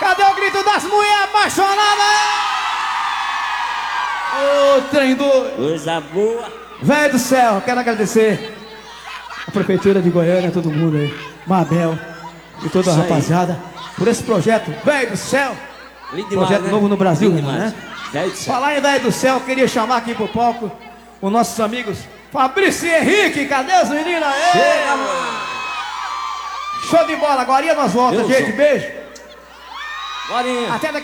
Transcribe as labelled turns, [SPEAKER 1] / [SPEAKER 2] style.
[SPEAKER 1] Cadê o grito das mulheres apaixonadas? Ô, trem doido.
[SPEAKER 2] Coisa boa.
[SPEAKER 1] Velho do céu, quero agradecer a Prefeitura de Goiânia, todo mundo aí, Mabel e toda a rapaziada, por esse projeto, velho do céu.
[SPEAKER 2] Lindo
[SPEAKER 1] Projeto
[SPEAKER 2] demais,
[SPEAKER 1] novo no Brasil,
[SPEAKER 2] Lindo
[SPEAKER 1] né?
[SPEAKER 2] Velho do céu.
[SPEAKER 1] Falar em velho do céu, eu queria chamar aqui pro palco os nossos amigos Fabrício e Henrique. Cadê os meninos aí?
[SPEAKER 2] Chega, mano.
[SPEAKER 1] Show de bola, agora nós voltamos, gente. Beijo.
[SPEAKER 2] Borinha.
[SPEAKER 1] Até daqui.